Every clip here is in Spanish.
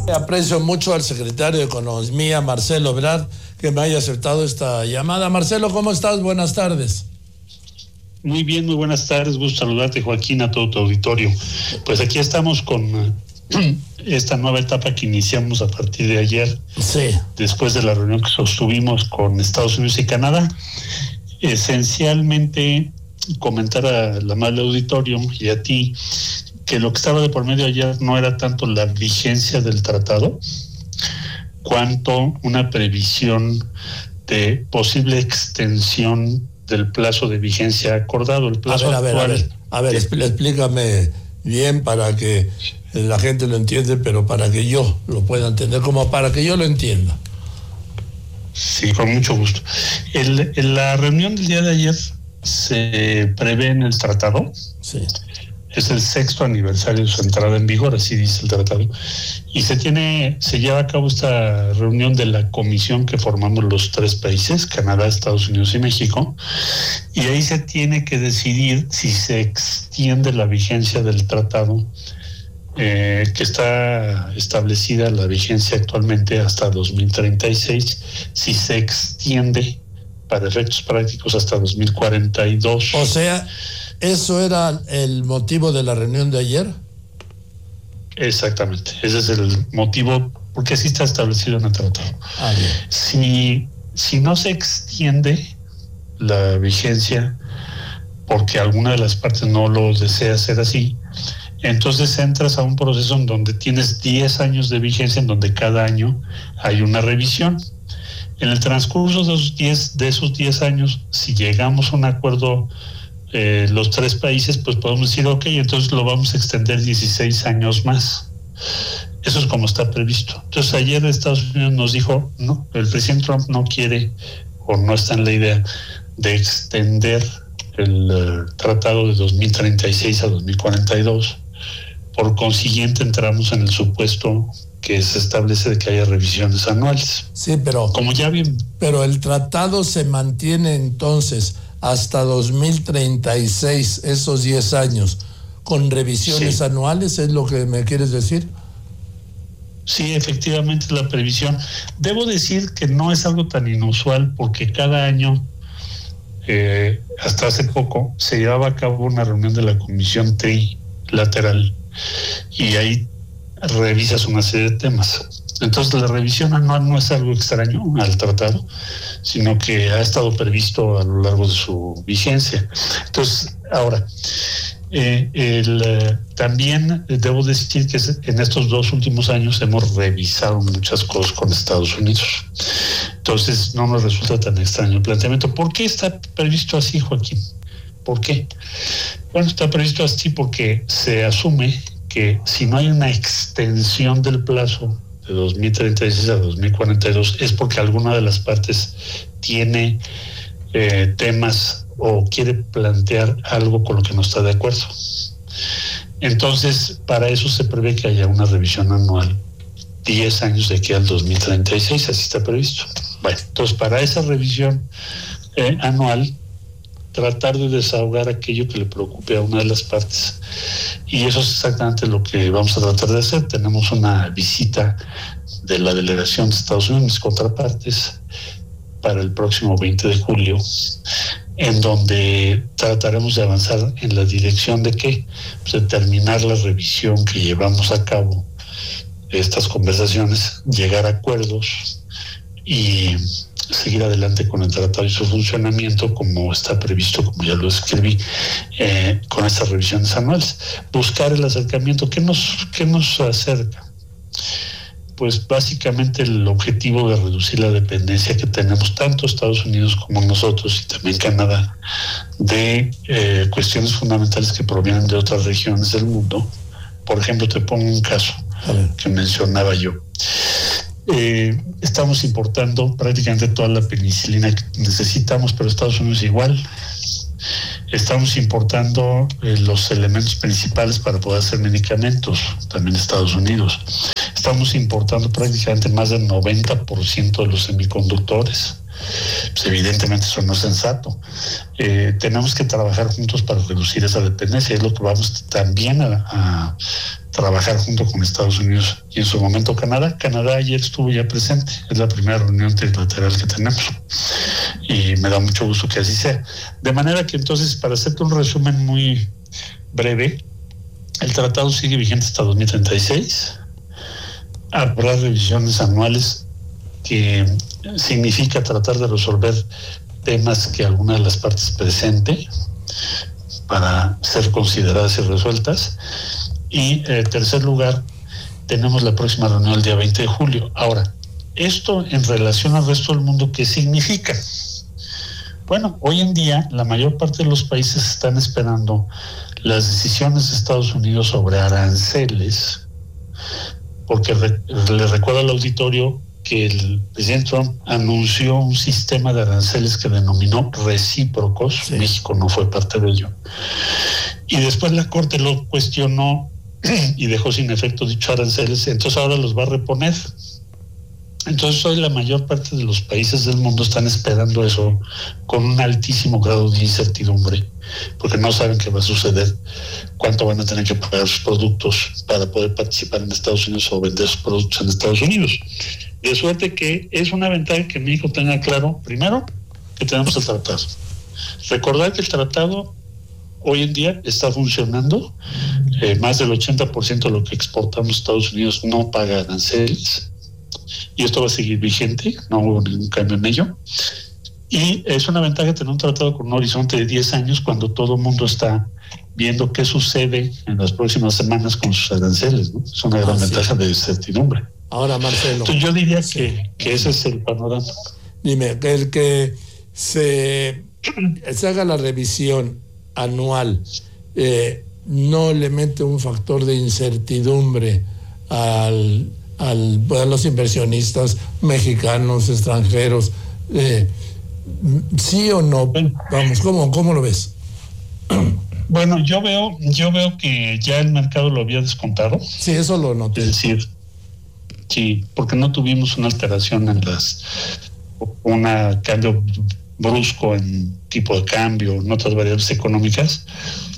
Aprecio mucho al secretario de Economía, Marcelo Ebrard, que me haya aceptado esta llamada. Marcelo, ¿cómo estás? Buenas tardes. Muy bien, muy buenas tardes. Gusto saludarte, Joaquín, a todo tu auditorio. Pues aquí estamos con esta nueva etapa que iniciamos a partir de ayer, sí, después de la reunión que sostuvimos con Estados Unidos y Canadá. Esencialmente, comentar al amable auditorio y a ti que lo que estaba de por medio ayer no era tanto la vigencia del tratado, cuanto una previsión de posible extensión del plazo de vigencia acordado. El plazo a ver, explícame bien para que la gente lo entienda, pero para que yo lo pueda entender, como para que yo lo entienda. Sí, con mucho gusto. En la reunión del día de ayer se prevé en el tratado. Sí. Es el 6º aniversario de su entrada en vigor, así dice el tratado. Y se lleva a cabo esta reunión de la comisión que formamos los 3 países, Canadá, Estados Unidos y México. Y ahí se tiene que decidir si se extiende la vigencia del tratado, que está establecida la vigencia actualmente hasta 2036, si se extiende para efectos prácticos hasta 2042. O sea, ¿eso era el motivo de la reunión de ayer? Exactamente, ese es el motivo, porque así está establecido en el tratado. Si no se extiende la vigencia porque alguna de las partes no lo desea hacer así, entonces entras a un proceso en donde tienes 10 años de vigencia, en donde cada año hay una revisión. En el transcurso de esos 10 años, si llegamos a un acuerdo los 3 países, pues podemos decir, ok, entonces lo vamos a extender 16 años más. Eso es como está previsto. Entonces ayer Estados Unidos nos dijo, no, el presidente Trump no quiere o no está en la idea de extender el tratado de 2036 a 2042. Por consiguiente entramos en el supuesto que se establece de que haya revisiones anuales. Sí, pero como ya bien, pero el tratado se mantiene entonces hasta 2036, esos 10 años, con revisiones anuales, ¿es lo que me quieres decir? Sí, efectivamente la previsión. Debo decir que no es algo tan inusual porque cada año, hasta hace poco, se llevaba a cabo una reunión de la Comisión Trilateral y ahí revisas una serie de temas. Entonces la revisión anual no es algo extraño al tratado, sino que ha estado previsto a lo largo de su vigencia. Entonces, ahora, también debo decir que en estos 2 últimos años hemos revisado muchas cosas con Estados Unidos. Entonces no nos resulta tan extraño el planteamiento. ¿Por qué está previsto así, Joaquín? ¿Por qué? Bueno, está previsto así porque se asume que si no hay una extensión del plazo de 2036 a 2042 es porque alguna de las partes tiene temas o quiere plantear algo con lo que no está de acuerdo. Entonces, para eso se prevé que haya una revisión anual 10 años de aquí al 2036, así está previsto. Bueno, entonces para esa revisión anual, tratar de desahogar aquello que le preocupe a una de las partes. Y eso es exactamente lo que vamos a tratar de hacer. Tenemos una visita de la delegación de Estados Unidos, mis contrapartes, para el próximo 20 de julio, en donde trataremos de avanzar en la dirección de ¿qué? Pues de terminar la revisión que llevamos a cabo, estas conversaciones, llegar a acuerdos y seguir adelante con el tratado y su funcionamiento como está previsto, como ya lo escribí, con estas revisiones anuales. Buscar el acercamiento. ¿Qué nos acerca? Pues básicamente el objetivo de reducir la dependencia que tenemos tanto Estados Unidos como nosotros y también Canadá de cuestiones fundamentales que provienen de otras regiones del mundo. Por ejemplo, te pongo un caso que mencionaba yo. Estamos importando prácticamente toda la penicilina que necesitamos, pero Estados Unidos igual. Estamos importando los elementos principales para poder hacer medicamentos, también Estados Unidos. Estamos importando prácticamente más del 90% de los semiconductores. Pues evidentemente eso no es sensato. Tenemos que trabajar juntos para reducir esa dependencia. Es lo que vamos también a trabajar junto con Estados Unidos y en su momento Canadá. Canadá ayer estuvo ya presente, es la primera reunión trilateral que tenemos y me da mucho gusto que así sea. De manera que entonces, para hacerte un resumen muy breve, el tratado sigue vigente hasta 2036. Habrá revisiones anuales, que significa tratar de resolver temas que alguna de las partes presente para ser consideradas y resueltas. Y en tercer lugar, tenemos la próxima reunión el día 20 de julio. Ahora, esto en relación al resto del mundo, ¿qué significa? Bueno, hoy en día la mayor parte de los países están esperando las decisiones de Estados Unidos sobre aranceles, porque le recuerdo al auditorio que el presidente Trump anunció un sistema de aranceles que denominó recíprocos. Sí. México no fue parte de ello. Y después la Corte lo cuestionó y dejó sin efecto dichos aranceles, entonces ahora los va a reponer. Entonces hoy la mayor parte de los países del mundo están esperando eso con un altísimo grado de incertidumbre, porque no saben qué va a suceder, cuánto van a tener que pagar sus productos para poder participar en Estados Unidos o vender sus productos en Estados Unidos. De suerte que es una ventaja que México tenga claro, primero, que tenemos el tratado. Recordar que el tratado hoy en día está funcionando, más del 80% de lo que exportamos a Estados Unidos no paga aranceles, y esto va a seguir vigente, no hubo ningún cambio en ello. Y es una ventaja tener un tratado con un horizonte de 10 años cuando todo el mundo está viendo qué sucede en las próximas semanas con sus aranceles, ¿no? Es una gran ventaja de certidumbre. Ahora, Marcelo. Entonces yo diría que ese es el panorama. Dime, que el que se haga la revisión anual no le mete un factor de incertidumbre a los inversionistas mexicanos, extranjeros, ¿sí o no? Vamos, ¿cómo lo ves? Bueno, yo veo que ya el mercado lo había descontado. Sí, eso lo noté. Es decir, sí, porque no tuvimos una alteración en un cambio brusco en tipo de cambio, en otras variables económicas.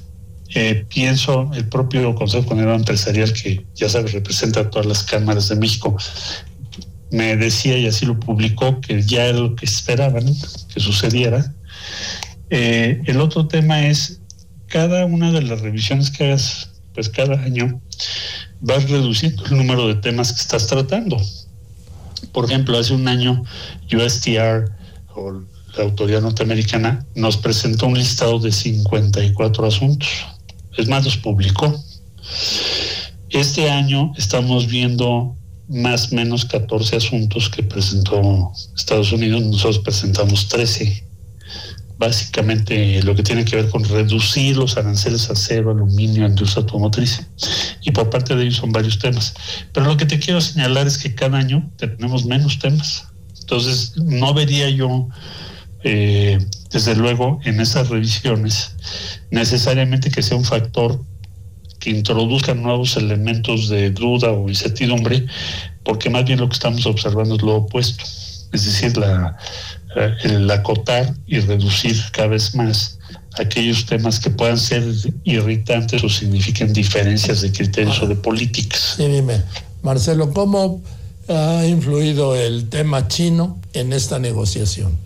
Pienso, el propio Consejo Coordinador Empresarial, que ya sabes, representa a todas las cámaras de México, me decía, y así lo publicó, que ya era lo que esperaban que sucediera. El otro tema es, cada una de las revisiones que hagas, pues cada año, vas reduciendo el número de temas que estás tratando. Por ejemplo, hace un año, USTR, o la autoridad norteamericana, nos presentó un listado de 54 asuntos. Es más, los publicó. Este año estamos viendo más o menos 14 asuntos que presentó Estados Unidos. Nosotros presentamos 13. Básicamente lo que tiene que ver con reducir los aranceles a acero, aluminio, industria automotriz. Y por parte de ellos son varios temas. Pero lo que te quiero señalar es que cada año tenemos menos temas. Entonces no vería yo, desde luego, en esas revisiones necesariamente que sea un factor que introduzca nuevos elementos de duda o incertidumbre, porque más bien lo que estamos observando es lo opuesto, es decir, el acotar y reducir cada vez más aquellos temas que puedan ser irritantes o signifiquen diferencias de criterios o de políticas. Sí, dime, Marcelo, ¿cómo ha influido el tema chino en esta negociación?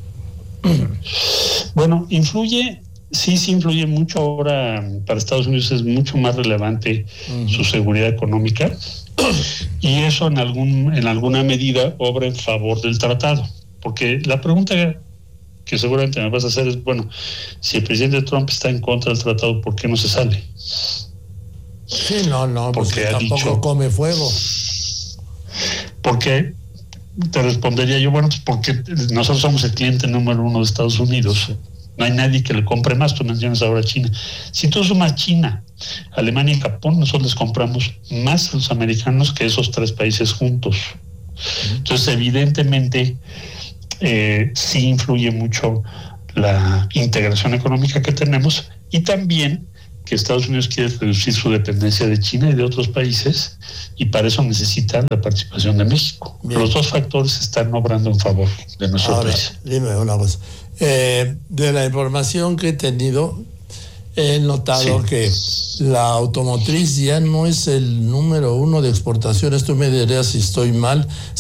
Bueno, sí influye mucho. Ahora para Estados Unidos es mucho más relevante su seguridad económica, y eso en alguna medida obra en favor del tratado, porque la pregunta que seguramente me vas a hacer es, bueno, si el presidente Trump está en contra del tratado, ¿por qué no se sale? Sí, no, porque tampoco come fuego. Porque te respondería yo, bueno, pues porque nosotros somos el cliente número 1 de Estados Unidos. No hay nadie que le compre más. Tú mencionas ahora China. Si tú sumas China, Alemania y Japón, nosotros les compramos más a los americanos que esos 3 países juntos. Entonces, evidentemente, sí influye mucho la integración económica que tenemos, y también que Estados Unidos quiere reducir su dependencia de China y de otros países, y para eso necesita la participación de México. Bien. Los dos factores están obrando en favor de nuestro país. Dime una cosa. De la información que he tenido, He notado que la automotriz ya no es el número 1 de exportaciones. Tú me dirás si estoy mal.